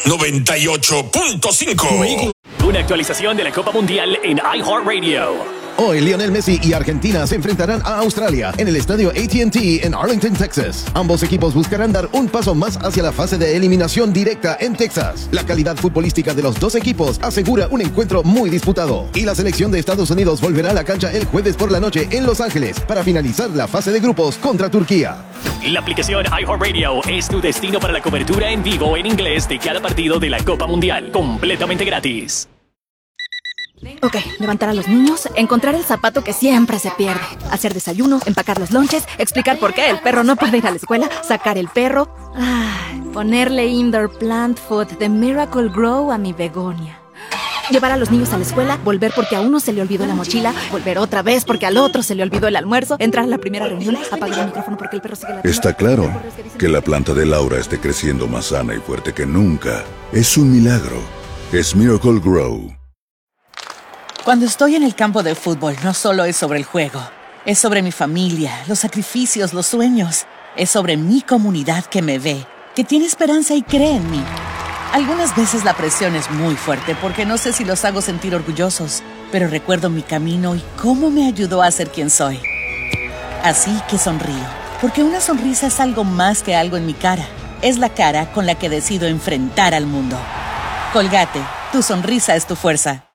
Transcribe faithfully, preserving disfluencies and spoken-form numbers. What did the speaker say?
noventa y ocho punto cinco. Una actualización de la Copa Mundial en iHeartRadio. Hoy Lionel Messi y Argentina se enfrentarán a Australia en el estadio A T and T en Arlington, Texas. Ambos equipos buscarán dar un paso más hacia la fase de eliminación directa en Texas. La calidad futbolística de los dos equipos asegura un encuentro muy disputado. Y la selección de Estados Unidos volverá a la cancha el jueves por la noche en Los Ángeles para finalizar la fase de grupos contra Turquía. La aplicación iHeartRadio es tu destino para la cobertura en vivo en inglés de cada partido de la Copa Mundial, completamente gratis. Ok, levantar a los niños, encontrar el zapato que siempre se pierde, hacer desayuno, empacar los lonches, explicar por qué el perro no puede ir a la escuela, sacar el perro, ay, ponerle indoor plant food de Miracle Grow a mi begonia. Llevar a los niños a la escuela, volver porque a uno se le olvidó la mochila, volver otra vez porque al otro se le olvidó el almuerzo, entrar a la primera reunión, apagar el micrófono porque el perro sigue la... Está claro que la planta de Laura esté creciendo más sana y fuerte que nunca. Es un milagro. Es Miracle Grow. Cuando estoy en el campo de fútbol, no solo es sobre el juego. Es sobre mi familia, los sacrificios, los sueños. Es sobre mi comunidad que me ve, que tiene esperanza y cree en mí. Algunas veces la presión es muy fuerte porque no sé si los hago sentir orgullosos, pero recuerdo mi camino y cómo me ayudó a ser quien soy. Así que sonrío, porque una sonrisa es algo más que algo en mi cara. Es la cara con la que decido enfrentar al mundo. Colgate, tu sonrisa es tu fuerza.